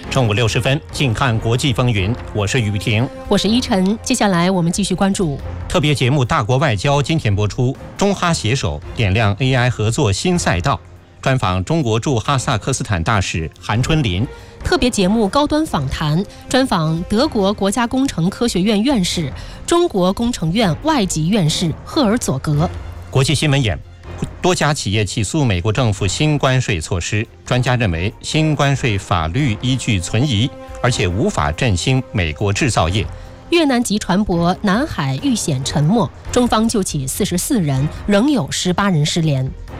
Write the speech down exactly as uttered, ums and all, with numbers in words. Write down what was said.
正午六十分，近看国际风云，我是雨婷， 我是依晨。接下来我们继续关注特别节目《大国外交》，今天播出。中哈携手点亮 A I 合作新赛道，专访中国驻哈萨克斯坦大使韩春林。 特别节目《高端访谈》，专访德国国家工程科学院院士、中国工程院外籍院士赫尔佐格。 国际新闻眼。多家企业起诉美国政府新关税措施，专家认为新关税法律依据存疑，而且无法振兴美国制造业。 越南籍船舶南海遇险沉没，中方救起四十四人，仍有十八人失联。